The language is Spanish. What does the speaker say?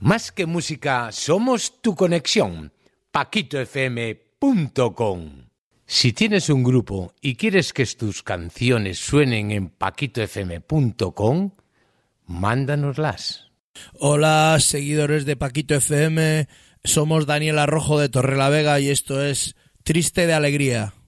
Más que música, somos tu conexión. paquitofm.com. Si tienes un grupo y quieres que tus canciones suenen en paquitofm.com, mándanoslas. Hola, seguidores de Paquito FM. Somos Daniel Arrojo de Torrelavega y esto es Triste de Alegría.